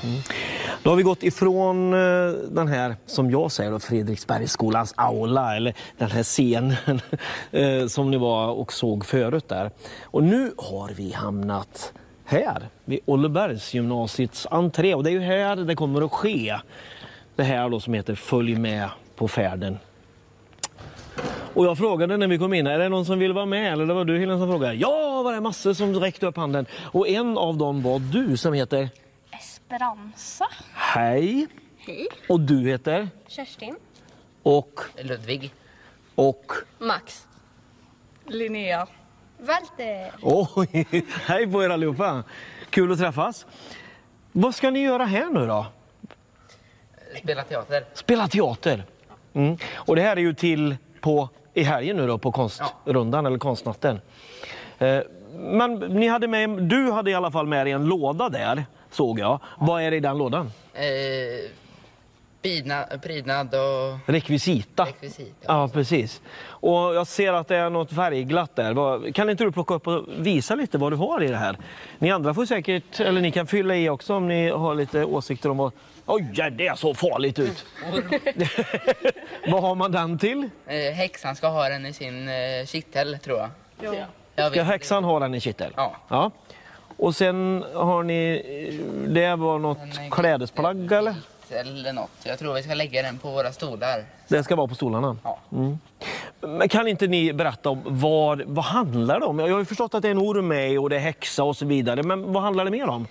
Då har vi gått ifrån den här, som jag säger då, Fredriksbergsskolans aula, eller den här scenen som ni var och såg förut där. Och nu har vi hamnat här vid Ollebergsgymnasiets entré, och det är ju här det kommer att ske. Det här då som heter Följ med på färden. Och jag frågade när vi kom in, är det någon som vill vara med? Eller det var du, Helena, som frågade. Ja, var det massor som räckte upp handen. Och en av dem var du, som heter Esperanza. Hej. Hej. Och du heter? Kerstin. Och? Ludvig. Och? Max. Linnea. Walter. Oj, hej på er allihopa. Kul att träffas. Vad ska ni göra här nu då? Spela teater. Spela teater. Mm. Och det här är ju till i helgen nu då, på konstrundan eller konstnatten. Men ni hade du hade i alla fall med dig en låda där, såg jag. Vad är det i den lådan? Prydnad och rekvisita. Ja, precis. Och jag ser att det är något färgglatt där. Kan inte du plocka upp och visa lite vad du har i det här? Ni andra får säkert, eller ni kan fylla i också om ni har lite åsikter om vad... Oj, det så farligt ut. Vad har man den till? Häxan ska ha den i sin kittel, tror jag. Ja. Ska häxan ha den i kittel? Ja. Och sen har ni... Det var något klädesplagg, eller? Eller något. Jag tror vi ska lägga den på våra stolar. Det ska vara på stolarna? Ja. Mm. Men kan inte ni berätta om vad handlar det om? Jag har ju förstått att det är en orm med och det är häxa och så vidare. Men vad handlar det mer om?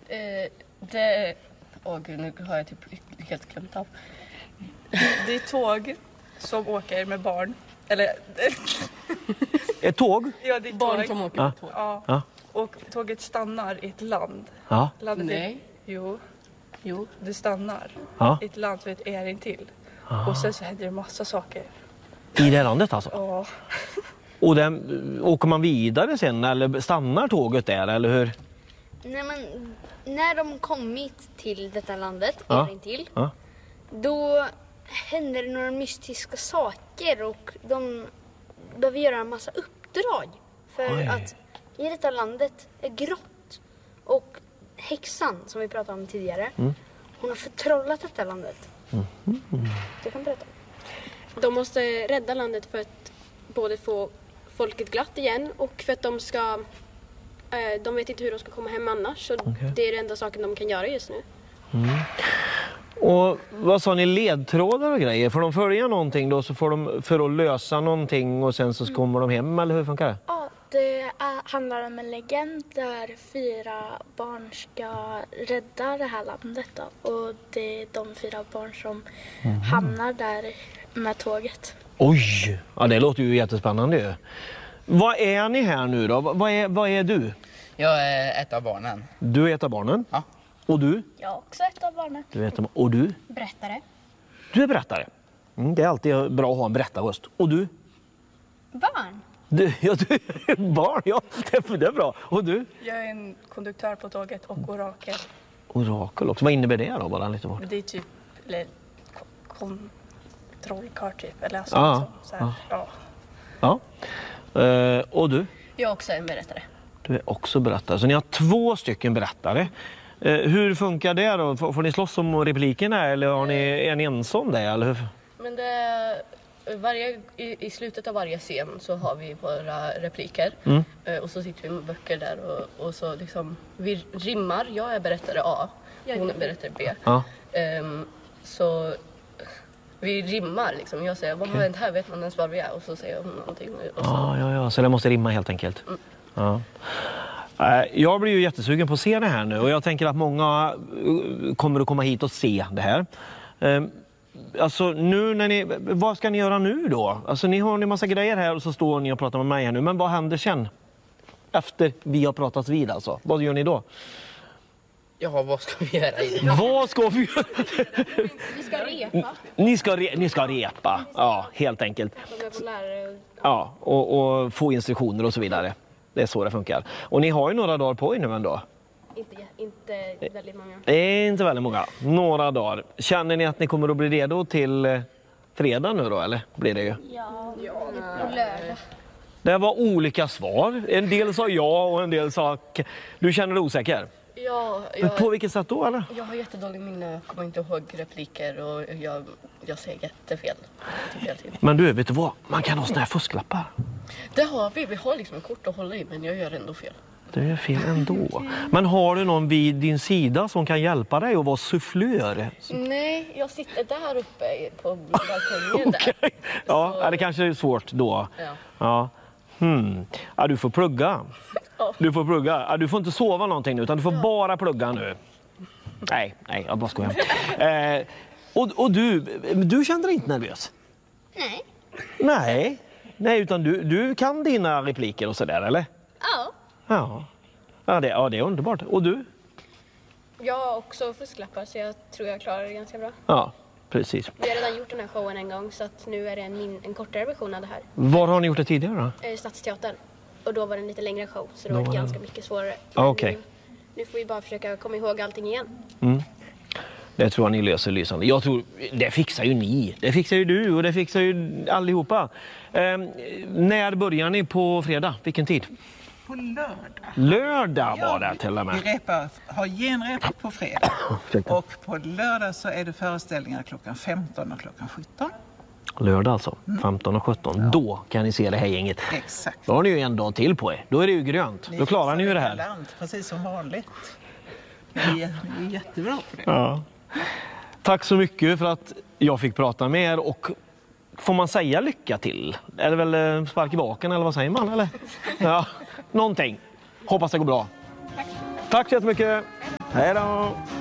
Gud, nu har jag typ helt glömt av. Det är tåg som åker med barn. Eller... Ett tåg? Ja, det är Barn tåg. som åker med tåg. Ja. Och tåget stannar i ett land. Ja. Nej. Jo, det stannar i ett land som heter Erintill. Och sen så händer det massa saker. I det här landet alltså? Ja. Och åker man vidare sen, eller stannar tåget där, eller hur? Nej, men när de kommit till detta landet, Erintill, då händer det några mystiska saker och de behöver göra en massa uppdrag. För att i detta landet är grått. Och häxan, som vi pratade om tidigare, hon har förtrollat detta landet. Du kan berätta. De måste rädda landet för att både få folket glatt igen och för att de vet inte hur de ska komma hem annars. Så det är den enda saken de kan göra just nu. Och vad sa ni, ledtrådar och grejer? Får de följa någonting då, så får de för att lösa någonting och sen så kommer de hem, eller hur funkar det? Ja, det handlar om en legend där 4 barn ska rädda det här landet då. Och det är de 4 barn som hamnar där med tåget. Oj! Ja, det låter ju jättespännande ju. Vad är ni här nu då? Vad är du? Jag är ett av barnen. Du är ett av barnen? Ja. Och du? Jag är också ett av barnen. Och du? Berättare. Du är berättare. Det är alltid bra att ha en berättarröst. Och du? Barn. Du barn, ja. Det är bra. Och du? Jag är en konduktör på tåget och orakel. Orakel också. Vad innebär det då? Bara lite bort. Det är typ kontrollkart typ. Eller alltså, så här. Ja. Och du? Jag är också en berättare. Du är också berättare. Så ni har 2 stycken berättare. Hur funkar det då? Får ni slåss om replikerna, eller är ni ensam det? Eller hur? Men i slutet av varje scen så har vi våra repliker. Och så sitter vi med böcker där och så liksom, vi rimmar. Jag är berättare A, hon är berättare B. Så vi rimmar liksom. Jag säger, vad har hänt här? Vet man ens var vi är? Och så säger hon någonting. Och så. Så det måste rimma helt enkelt. Ja. Jag blir ju jättesugen på att se det här nu, och jag tänker att många kommer att komma hit och se det här. Alltså nu vad ska ni göra nu då? Alltså ni har en massa grejer här och så står ni och pratar med mig här nu, men vad händer sen? Efter vi har pratat vid alltså. Vad gör ni då? Ja, vad ska vi göra i det? Vad ska vi göra? Vi ska repa. Ni ska repa, ja, helt enkelt. Ja, och få instruktioner och så vidare. Det är så det funkar. Och ni har ju några dagar på er nu ändå. Inte väldigt många. Inte väldigt många. Några dagar. Känner ni att ni kommer att bli redo till fredag nu då, eller? Blir det ju? Ja, på lördag. Det var olika svar. En del sa ja och en del sa... Du känner dig osäker? Ja, På vilket sätt då, eller? Jag har jättedålig minne, jag kommer inte ihåg repliker och jag säger jättefel. Men du, vet du vad? Man kan ha såna här fusklappar. Det har vi har liksom ett kort att hålla i, men jag gör ändå fel. Det är fel ändå. Men har du någon vid din sida som kan hjälpa dig att vara sufflör? Nej, jag sitter där uppe på balkongen där. Okay. Ja, det kanske är svårt då. Ja. Ja, du får plugga. Du får plugga. Ja, du får inte sova någonting nu, utan du får bara plugga nu. Nej, jag bara skojar. Och du kände dig inte nervös? Nej, utan du kan dina repliker och sådär, eller? Ja. Ja, det är underbart. Och du? Jag har också fusklappar, så jag tror jag klarar det ganska bra. Ja, precis. Vi har redan gjort den här showen en gång, så att nu är det en kortare version av det här. Var har ni gjort det tidigare då? Stadsteatern. Och då var det en lite längre show, så då var det ganska mycket svårare. Okej. Nu får vi bara försöka komma ihåg allting igen. Det tror jag ni löser lysande. Jag tror, det fixar ju ni. Det fixar ju du och det fixar ju allihopa. När börjar ni på fredag? Vilken tid? På lördag. Lördag var det till och med. Vi har genrep på fredag. Och på lördag så är det föreställningar klockan 15 och klockan 17. Lördag alltså, 15 och 17. Ja. Då kan ni se det här gänget. Exakt. Då har ni ju en dag till på er. Då är det ju grönt. Då klarar ni ju det här. Land, precis som vanligt. Vi är jättebra på det. Ja. Tack så mycket för att jag fick prata med er, och får man säga lycka till? Är det väl spark i baken eller vad säger man? Eller? Ja, någonting. Hoppas det går bra. Tack så jättemycket. Hej då.